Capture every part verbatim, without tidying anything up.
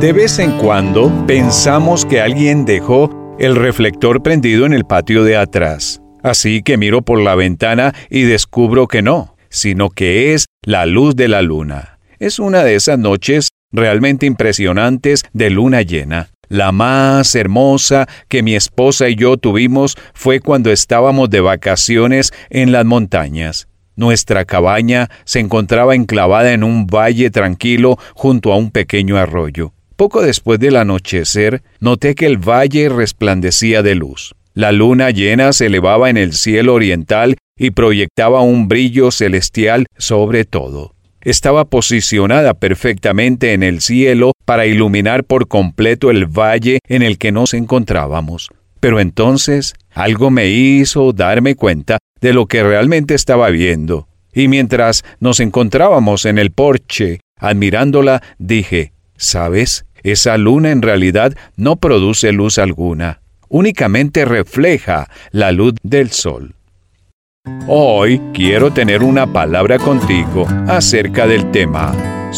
De vez en cuando pensamos que alguien dejó el reflector prendido en el patio de atrás. Así que miro por la ventana y descubro que no, sino que es la luz de la luna. Es una de esas noches realmente impresionantes de luna llena. La más hermosa que mi esposa y yo tuvimos fue cuando estábamos de vacaciones en las montañas. Nuestra cabaña se encontraba enclavada en un valle tranquilo junto a un pequeño arroyo. Poco después del anochecer, noté que el valle resplandecía de luz. La luna llena se elevaba en el cielo oriental y proyectaba un brillo celestial sobre todo. Estaba posicionada perfectamente en el cielo para iluminar por completo el valle en el que nos encontrábamos. Pero entonces, algo me hizo darme cuenta de lo que realmente estaba viendo. Y mientras nos encontrábamos en el porche, admirándola, dije, ¿sabes? Esa luna en realidad no produce luz alguna. Únicamente refleja la luz del sol. Hoy quiero tener una palabra contigo acerca del tema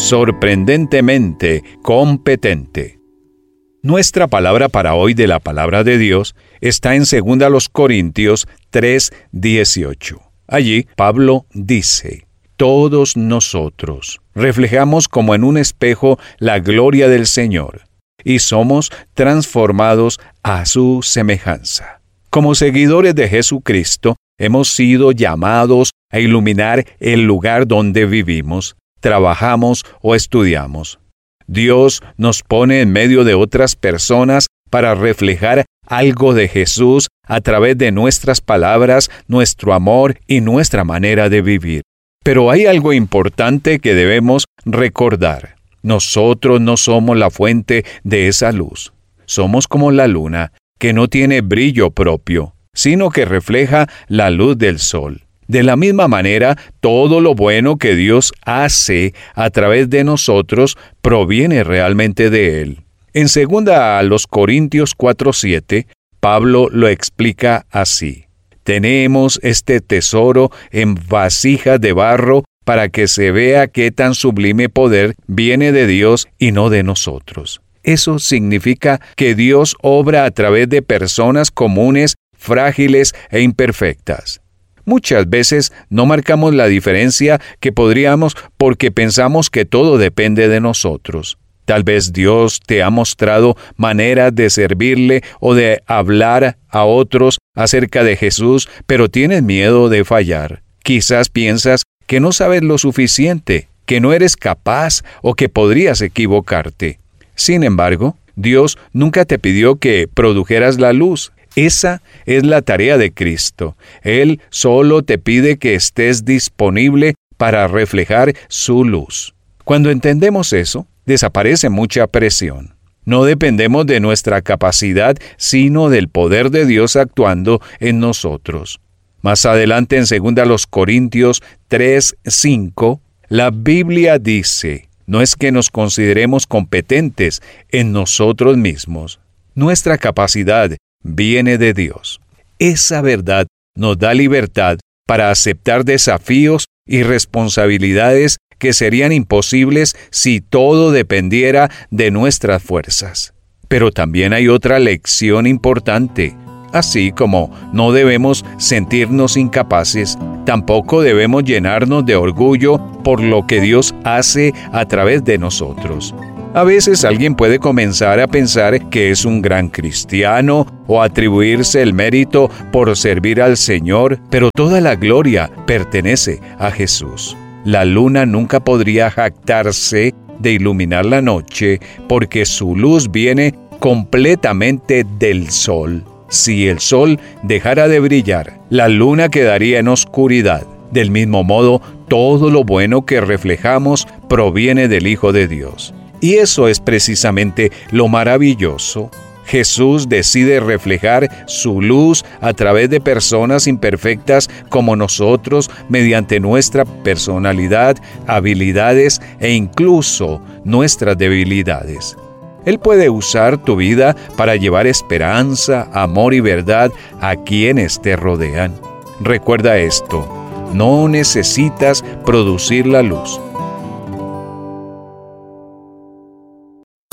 sorprendentemente competente. Nuestra palabra para hoy de la palabra de Dios está en segunda Corintios tres dieciocho. Allí Pablo dice, todos nosotros reflejamos como en un espejo la gloria del Señor y somos transformados a su semejanza. Como seguidores de Jesucristo, hemos sido llamados a iluminar el lugar donde vivimos, trabajamos o estudiamos. Dios nos pone en medio de otras personas para reflejar algo de Jesús a través de nuestras palabras, nuestro amor y nuestra manera de vivir. Pero hay algo importante que debemos recordar. Nosotros no somos la fuente de esa luz. Somos como la luna, que no tiene brillo propio, sino que refleja la luz del sol. De la misma manera, todo lo bueno que Dios hace a través de nosotros proviene realmente de Él. En segunda Corintios cuatro siete, Pablo lo explica así. Tenemos este tesoro en vasijas de barro para que se vea qué tan sublime poder viene de Dios y no de nosotros. Eso significa que Dios obra a través de personas comunes, frágiles e imperfectas. Muchas veces no marcamos la diferencia que podríamos porque pensamos que todo depende de nosotros. Tal vez Dios te ha mostrado maneras de servirle o de hablar a otros acerca de Jesús, pero tienes miedo de fallar. Quizás piensas que no sabes lo suficiente, que no eres capaz o que podrías equivocarte. Sin embargo, Dios nunca te pidió que produjeras la luz. Esa es la tarea de Cristo. Él solo te pide que estés disponible para reflejar su luz. Cuando entendemos eso, desaparece mucha presión. No dependemos de nuestra capacidad, sino del poder de Dios actuando en nosotros. Más adelante en segunda Corintios tres cinco, la Biblia dice, no es que nos consideremos competentes en nosotros mismos. Nuestra capacidad viene de Dios. Esa verdad nos da libertad para aceptar desafíos y responsabilidades que serían imposibles si todo dependiera de nuestras fuerzas. Pero también hay otra lección importante. Así como no debemos sentirnos incapaces, tampoco debemos llenarnos de orgullo por lo que Dios hace a través de nosotros. A veces alguien puede comenzar a pensar que es un gran cristiano o atribuirse el mérito por servir al Señor, pero toda la gloria pertenece a Jesús. La luna nunca podría jactarse de iluminar la noche porque su luz viene completamente del sol. Si el sol dejara de brillar, la luna quedaría en oscuridad. Del mismo modo, todo lo bueno que reflejamos proviene del Hijo de Dios. Y eso es precisamente lo maravilloso. Jesús decide reflejar su luz a través de personas imperfectas como nosotros mediante nuestra personalidad, habilidades e incluso nuestras debilidades. Él puede usar tu vida para llevar esperanza, amor y verdad a quienes te rodean. Recuerda esto, no necesitas producir la luz.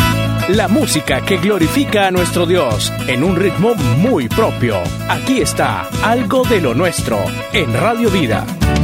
La música que glorifica a nuestro Dios en un ritmo muy propio. Aquí está Algo de lo Nuestro en Radio Vida.